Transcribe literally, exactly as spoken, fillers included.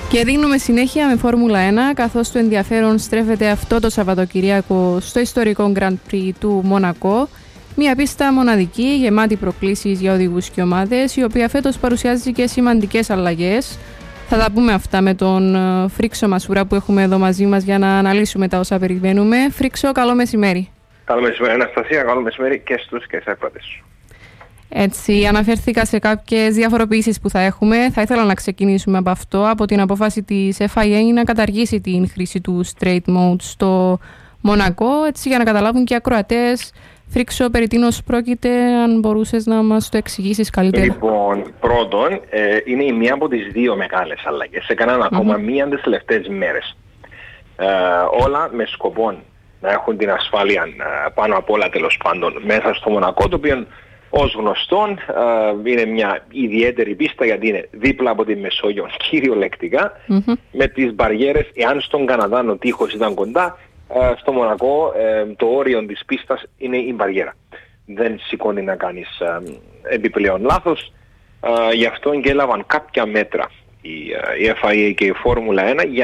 Και δίνουμε συνέχεια με Φόρμουλα ένα, καθώς το ενδιαφέρον στρέφεται αυτό το Σαββατοκυριακό στο ιστορικό Grand Prix του Μονακό. Μια πίστα μοναδική, γεμάτη προκλήσεις για οδηγούς και ομάδες, η οποία φέτος παρουσιάζει και σημαντικές αλλαγές. Θα τα πούμε αυτά με τον Φρίξο Μασούρα που έχουμε εδώ μαζί μας για να αναλύσουμε τα όσα περιμένουμε. Φρίξο, καλό μεσημέρι. Καλό μεσημέρι Αναστασία, καλό μεσημέρι και στους και στις ακροατές σου. Έτσι, αναφέρθηκα σε κάποιες διαφοροποιήσεις που θα έχουμε. Θα ήθελα να ξεκινήσουμε από αυτό, από την απόφαση της εφ άι έι να καταργήσει την χρήση του straight mode στο Μονακό, έτσι για να καταλάβουν και οι ακροατές. Φρίξο, περί τίνος πρόκειται, αν μπορούσες να μας το εξηγήσεις καλύτερα. Λοιπόν, πρώτον, ε, είναι η μία από τις δύο μεγάλες αλλαγές. Έκαναν ακόμα mm-hmm. μία τις τελευταίες μέρες. Ε, όλα με σκοπό να έχουν την ασφάλεια ε, πάνω απ' όλα, τέλος πάντων, μέσα στο Μονακό, το οποίο ως γνωστόν ε, είναι μια ιδιαίτερη πίστα, γιατί είναι δίπλα από τη Μεσόγειο κυριολεκτικά, mm-hmm. με τις μπαριέρες. Εάν στον Καναδά ο τείχος ήταν κοντά, ε, στο Μονακό ε, το όριο της πίστας είναι η μπαριέρα. Δεν σηκώνει να κάνεις ε, επιπλέον λάθος. Ε, γι' αυτό και έλαβαν κάποια μέτρα η, η εφ άι έι και η Φόρμουλα ένα για